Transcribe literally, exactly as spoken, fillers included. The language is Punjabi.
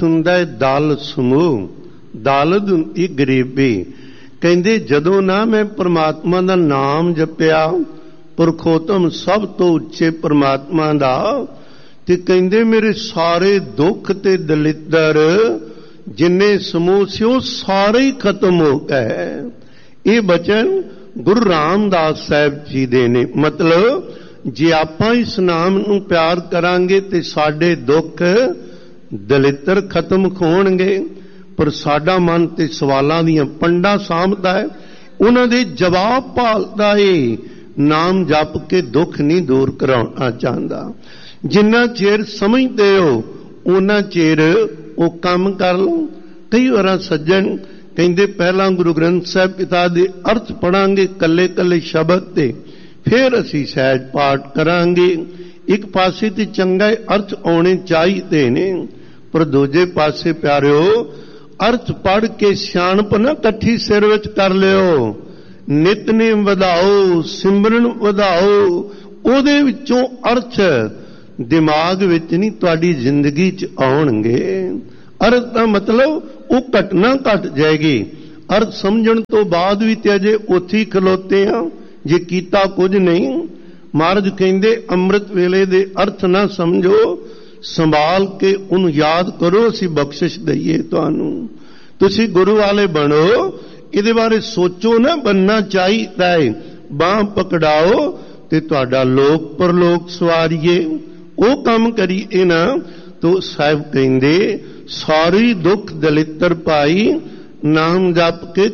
ਹੁੰਦਾ ਹੈ ਦਲ ਸਮੂਹ, ਦਲਦ ਹੁੰਦੀ ਗਰੀਬੀ। ਕਹਿੰਦੇ ਜਦੋਂ ਨਾ ਮੈਂ ਪ੍ਰਮਾਤਮਾ ਦਾ ਨਾਮ ਜਪਿਆ, ਪੁਰਖੋਤਮ ਸਭ ਤੋਂ ਉੱਚੇ ਪ੍ਰਮਾਤਮਾ ਦਾ, ਤੇ ਕਹਿੰਦੇ ਮੇਰੇ ਸਾਰੇ ਦੁੱਖ ਤੇ ਦਲਿੱਦਰ ਜਿੰਨੇ ਸਮੂਹ ਸੀ ਉਹ ਸਾਰੇ ਹੀ ਖਤਮ ਹੋ ਗਏ। ਇਹ ਬਚਨ ਗੁਰੂ ਰਾਮਦਾਸ ਸਾਹਿਬ ਜੀ ਦੇ ਨੇ। ਮਤਲਬ ਜੇ ਆਪਾਂ ਇਸ ਨਾਮ ਨੂੰ ਪਿਆਰ ਕਰਾਂਗੇ ਤੇ ਸਾਡੇ ਦੁੱਖ ਦਲਿੱਦਰ ਖਤਮ ਹੋਣਗੇ। ਪਰ ਸਾਡਾ ਮਨ ਤੇ ਸਵਾਲਾਂ ਦੀਆਂ ਪੰਡਾਂ ਸਾਂਭਦਾ ਹੈ, ਉਹਨਾਂ ਦੇ ਜਵਾਬ ਭਾਲਦਾ ਏ, ਨਾਮ ਜਪ ਕੇ ਦੁੱਖ ਨਹੀਂ ਦੂਰ ਕਰਾਉਣਾ ਚਾਹੁੰਦਾ। ਜਿੰਨਾ ਚਿਰ ਸਮਝਦੇ ਹੋ ਉਹਨਾਂ ਚਿਰ ਉਹ ਕੰਮ ਕਰ ਲਓ। ਕਈ ਵਾਰ ਸੱਜਣ ਕਹਿੰਦੇ ਪਹਿਲਾਂ ਗੁਰੂ ਗ੍ਰੰਥ ਸਾਹਿਬ ਪਿਤਾ ਦੇ ਅਰਥ ਪੜਾਂਗੇ ਕੱਲੇ ਕੱਲੇ ਸ਼ਬਦ ਤੇ, ਫਿਰ ਅਸੀਂ ਸਹਿਜ ਪਾਠ ਕਰਾਂਗੇ। ਇੱਕ ਪਾਸੇ ਤੇ ਚੰਗਾ ਅਰਥ ਆਉਣੇ ਚਾਹੀਦੇ ਨੇ, ਪਰ ਦੂਜੇ ਪਾਸੇ ਪਿਆਰਿਓ ਅਰਥ ਪੜ੍ਹ ਕੇ ਸਿਆਣਪ ਨਾ ਇਕੱਠੀ ਸਿਰ ਵਿੱਚ ਕਰ ਲਿਓ। ਨਿਤਨੇਮ ਵਧਾਓ, ਸਿਮਰਨ ਵਧਾਓ, ਉਹਦੇ ਵਿੱਚੋਂ ਅਰਥ ਦਿਮਾਗ ਵਿੱਚ ਨਹੀਂ ਤੁਹਾਡੀ ਜ਼ਿੰਦਗੀ 'ਚ ਆਉਣਗੇ। ਅਰਥ ਦਾ ਮਤਲਬ ਉਹ ਘਟਨਾ ਘਟ ਜਾਏਗੀ। ਅਰਥ ਸਮਝਣ ਤੋਂ ਬਾਅਦ ਵੀ ਤੇ ਅਜੇ ਉੱਥੇ ਹੀ ਖਲੋਤੇ ਆ ਜੇ ਕੀਤਾ ਕੁਝ ਨਹੀਂ। ਮਹਾਰਾਜ ਕਹਿੰਦੇ ਅੰਮ੍ਰਿਤ ਵੇਲੇ ਦੇ ਅਰਥ ਨਾ ਸਮਝੋ, ਸੰਭਾਲ ਕੇ ਉਹਨੂੰ ਯਾਦ ਕਰੋ, ਅਸੀਂ ਬਖਸ਼ਿਸ਼ ਦਈਏ ਤੁਹਾਨੂੰ। ਤੁਸੀਂ ਗੁਰੂ ਵਾਲੇ ਬਣੋ, ਇਹਦੇ ਬਾਰੇ ਸੋਚੋ ਨਾ, ਬਣਨਾ ਚਾਹੀਦਾ ਹੈ। ਬਾਂਹ ਪਕੜਾਓ ਤੇ ਤੁਹਾਡਾ ਲੋਕ ਪਰਲੋਕ ਸਵਾਰੀਏ, ਉਹ ਕੰਮ ਕਰੀਏ ਨਾ। ਤੋ ਸਾਹਿਬ ਕਹਿੰਦੇ ਸਾਰੀ ਦੁੱਖ ਦਲਿੱਦਰ ਪਾਈ ਨਾਮ ਜਪ ਕੇ